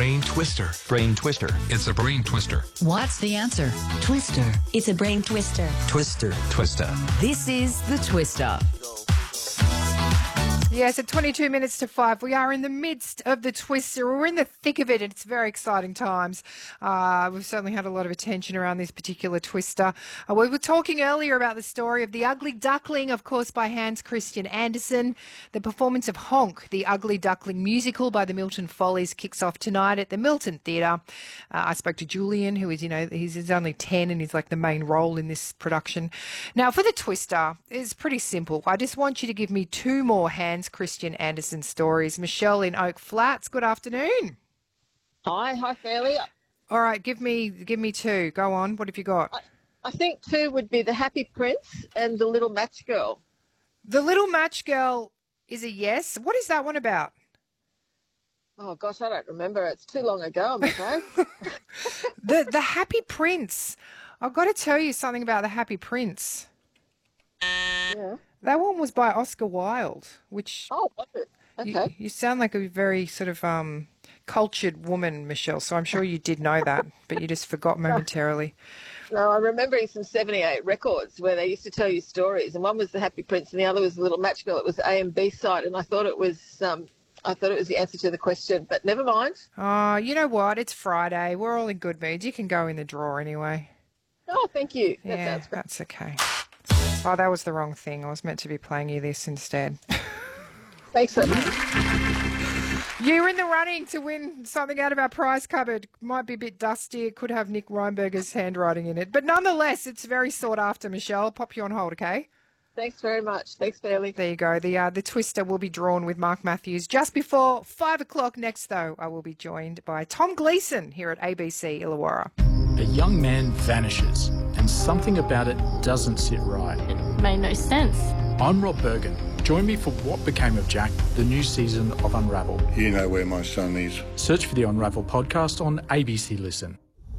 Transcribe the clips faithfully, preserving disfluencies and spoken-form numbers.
Brain Twister. Brain Twister. It's a brain twister. What's the answer? Twister. It's a brain twister. Twister. Twister. This is the Twister. Yes, at twenty-two minutes to five, we are in the midst of the Twister. We're in the thick of it, and it's very exciting times. Uh, we've certainly had a lot of attention around this particular Twister. Uh, we were talking earlier about the story of The Ugly Duckling, of course, by Hans Christian Andersen. The performance of Honk, the Ugly Duckling musical by the Milton Follies, kicks off tonight at the Milton Theatre. Uh, I spoke to Julian, who is, you know, he's, he's only ten and he's like the main role in this production. Now, for the Twister, it's pretty simple. I just want you to give me two more Hans Christian Andersen stories. Michelle in Oak Flats, good afternoon. Hi, hi, Fairley. All right, give me give me two. Go on. What have you got? I, I think two would be The Happy Prince and The Little Match Girl. The Little Match Girl is a yes. What is that one about? Oh, gosh, I don't remember. It's too long ago, I'm afraid. the The Happy Prince. I've got to tell you something about The Happy Prince. Yeah. That one was by Oscar Wilde, which... Oh, was it? Okay. You, you sound like a very sort of um, cultured woman, Michelle, so I'm sure you did know that, but you just forgot momentarily. No, I'm remembering some seventy-eight records where they used to tell you stories, and one was The Happy Prince and the other was The Little Match Girl. It was A and B side, and I thought it was... Um, I thought it was the answer to the question, but never mind. Oh, you know what? It's Friday. We're all in good moods. You can go in the drawer anyway. Oh, thank you. That Yeah, sounds great. that's okay. Oh, that was the wrong thing. I was meant to be playing you this instead. Thanks so much. You're in the running to win something out of our prize cupboard. Might be a bit dusty. It could have Nick Reinberger's handwriting in it. But nonetheless, it's very sought after, Michelle. I'll pop you on hold, okay? Thanks very much. Thanks, Fairley. There you go. The uh, the Twister will be drawn with Mark Matthews. Just before five o'clock next, though, I will be joined by Tom Gleeson here at A B C Illawarra. A young man vanishes, and something about it doesn't sit right. It made no sense. I'm Rob Bergen. Join me for What Became of Jack, the new season of Unravel. You know where my son is. Search for the Unravel podcast on A B C Listen.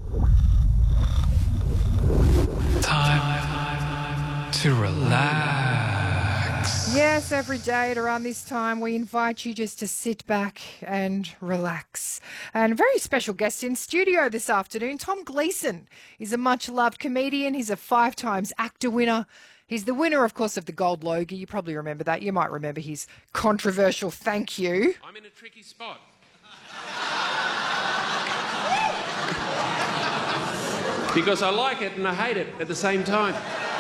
Time to relax. Yes, every day at around this time, we invite you just to sit back and relax. And a very special guest in studio this afternoon, Tom Gleeson. He's a much-loved comedian. He's a five times actor winner. He's the winner, of course, of the Gold Logie. You probably remember that. You might remember his controversial thank you. I'm in a tricky spot. Because I like it and I hate it at the same time.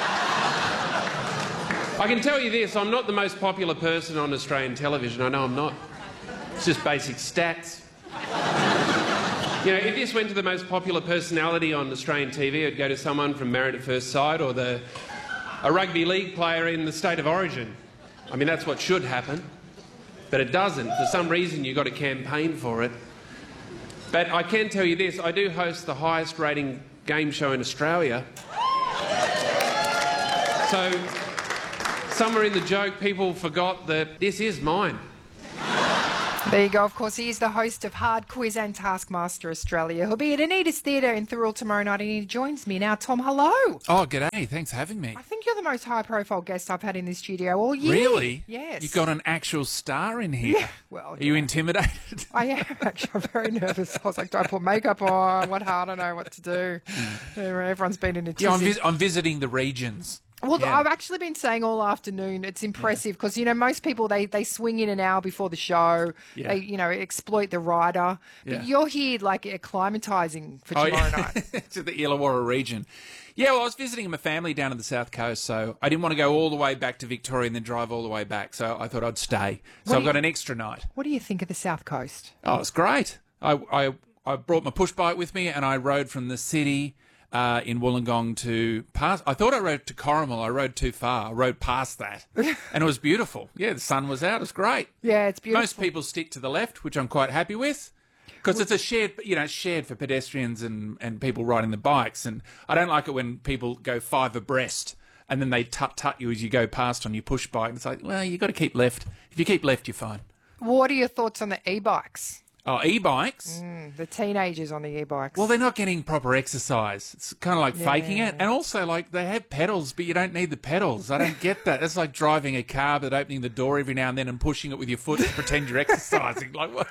I can tell you this, I'm not the most popular person on Australian television. I know I'm not. It's just basic stats. You know, if this went to the most popular personality on Australian T V, it'd go to someone from Married at First Sight or the, a rugby league player in the state of origin. I mean, that's what should happen. But it doesn't. For some reason, you've got to campaign for it. But I can tell you this, I do host the highest rating game show in Australia. So, somewhere in the joke, people forgot that this is mine. There you go. Of course, he is the host of Hard Quiz and Taskmaster Australia. He'll be at Anita's Theatre in Thirroul tomorrow night, and he joins me now. Tom, hello. Oh, g'day. Thanks for having me. I think you're the most high-profile guest I've had in this studio all year. Really? Yes. You've got an actual star in here. Yeah. Well, Are yeah. you intimidated? I am, actually. I'm very nervous. I was like, do I put makeup on? What? I don't know what to do. Everyone's been in a tizzy. Yeah, I'm, vis- I'm visiting the regions. Well, Yeah. I've actually been saying all afternoon, it's impressive because, you know, most people, they, they swing in an hour before the show. Yeah. They, you know, exploit the rider. Yeah. But you're here, like, acclimatising for Oh, tomorrow yeah. night. To the Illawarra region. Yeah, well, I was visiting my family down in the South Coast, so I didn't want to go all the way back to Victoria and then drive all the way back, so I thought I'd stay. So What I've do got you- an extra night. What do you think of the South Coast? Oh, it's great. I, I, I brought my push bike with me and I rode from the city uh, in Wollongong to past. I thought I rode to Corrimal. I rode too far. I rode past that. And it was beautiful. Yeah, the sun was out. It was great. Yeah, it's beautiful. Most people stick to the left, which I'm quite happy with. Because it's a shared, you know, shared for pedestrians and, and people riding the bikes. And I don't like it when people go five abreast and then they tut-tut you as you go past on your push bike. It's like, well, you've got to keep left. If you keep left, you're fine. What are your thoughts on the e-bikes? Oh, e-bikes? Mm, the teenagers on the e-bikes. Well, they're not getting proper exercise. It's kind of like Yeah. faking it. And also, like, they have pedals, but you don't need the pedals. I don't get that. It's like driving a car but opening the door every now and then and pushing it with your foot to pretend you're exercising. Like, what?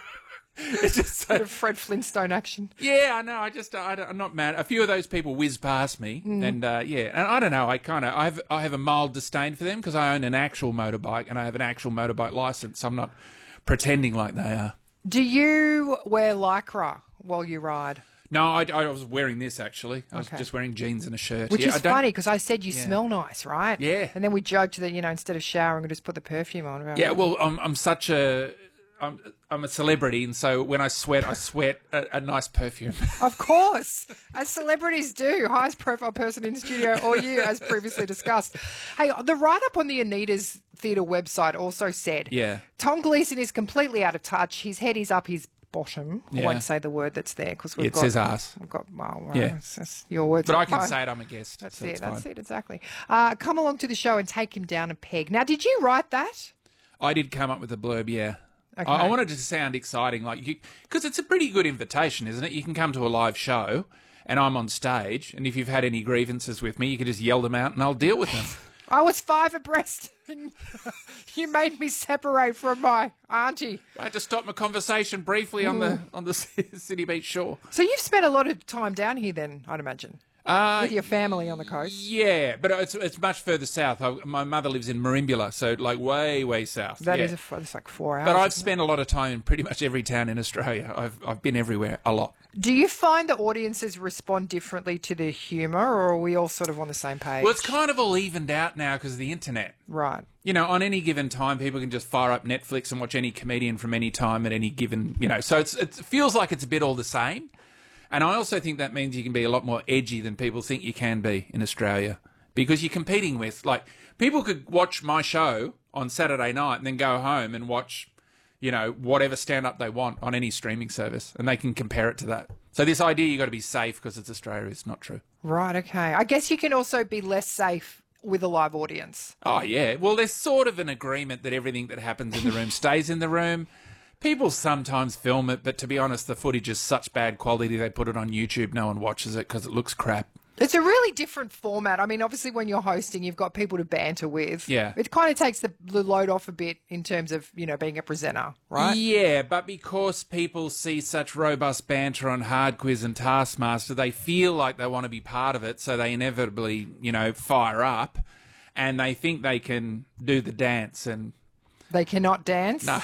It's just Bit so, of Fred Flintstone action. yeah, I know. I just, I, don't- I'm not mad. A few of those people whiz past me, Mm. and uh, yeah, and I don't know. I kind of, I have, I have a mild disdain for them because I own an actual motorbike and I have an actual motorbike license. I'm not pretending like they are. Do you wear lycra while you ride? No, I, I was wearing this actually. I was Okay. just wearing jeans and a shirt. Which yeah, is I don't- funny because I said you smell nice, right? Yeah. And then we judge that, you know, instead of showering, we just put the perfume on. Yeah, well, I'm, I'm such a, I'm, I'm a celebrity, and so when I sweat, I sweat a, a nice perfume. Of course, as celebrities do. Highest profile person in studio, or you, as previously discussed. Hey, the write-up on the Anita's Theatre website also said, Yeah. Tom Gleeson is completely out of touch. His head is up his bottom. I Yeah. won't say the word that's there because we've It got... says ass. We've got, well, well, Yeah. it's just your words. But not I can mine. say it, I'm a guest. That's so it, it's that's fine. it, exactly. Uh, come along to the show and take him down a peg. Now, did you write that? I did come up with a blurb, yeah. Okay. I, I wanted it to sound exciting, like because it's a pretty good invitation, isn't it? You can come to a live show, and I'm on stage, and if you've had any grievances with me, you can just yell them out, and I'll deal with them. I was five abreast. And you made me separate from my auntie. I had to stop my conversation briefly on the on the City Beach shore. So you've spent a lot of time down here then, I'd imagine, Uh, with your family on the coast. yeah, but it's it's much further south. I, my mother lives in Merimbula, so like way way south. That yeah. is, a, it's like four hours. But I've isn't it? spent a lot of time in pretty much every town in Australia. I've I've been everywhere a lot. Do you find the audiences respond differently to the humour, or are we all sort of on the same page? Well, it's kind of all evened out now because of the internet. Right. You know, on any given time, people can just fire up Netflix and watch any comedian from any time at any given, you know. So it's, it feels like it's a bit all the same. And I also think that means you can be a lot more edgy than people think you can be in Australia because you're competing with, like, people could watch my show on Saturday night and then go home and watch, you know, whatever stand-up they want on any streaming service, and they can compare it to that. So this idea you got to be safe because it's Australia is not true. Right, okay. I guess you can also be less safe with a live audience. Oh, yeah. Well, there's sort of an agreement that everything that happens in the room stays in the room. People sometimes film it, but to be honest, the footage is such bad quality they put it on YouTube. No one watches it because it looks crap. It's a really different format. I mean, obviously, when you're hosting, you've got people to banter with. Yeah. It kind of takes the, the load off a bit in terms of, you know, being a presenter, right? Yeah, but because people see such robust banter on Hard Quiz and Taskmaster, they feel like they want to be part of it, so they inevitably, you know, fire up, and they think they can do the dance, and... They cannot dance? No.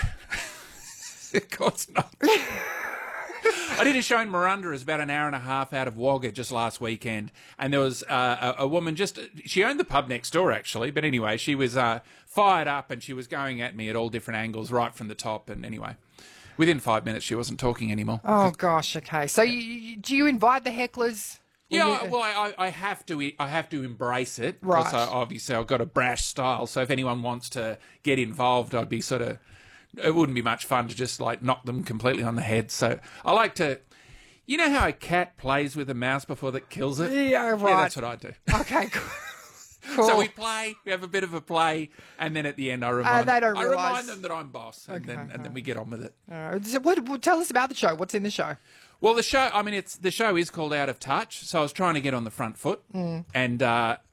Of course not. I did a show in Miranda. It was about an hour and a half out of Wagga just last weekend, and there was uh, a, a woman just. She owned the pub next door actually, but anyway, she was uh, fired up and she was going at me at all different angles right from the top. And anyway, within five minutes, she wasn't talking anymore. Oh gosh, okay. So, you, you, do you invite the hecklers? Yeah, You- well, I, I have to. I have to embrace it Right. because I, obviously I've got a brash style. So if anyone wants to get involved, I'd be sort of. It wouldn't be much fun to just like knock them completely on the head. So I like to. You know how a cat plays with a mouse before it kills it? Yeah, right. Yeah, that's what I do. Okay, cool. Cool. So we play, we have a bit of a play, and then at the end I remind, they don't I realise. remind them that I'm boss, and, then, and then we get on with it. Uh, so what, what- tell us about the show. What's in the show? Well, the show, I mean, it's the show is called Out of Touch, so I was trying to get on the front foot, Mm. and uh,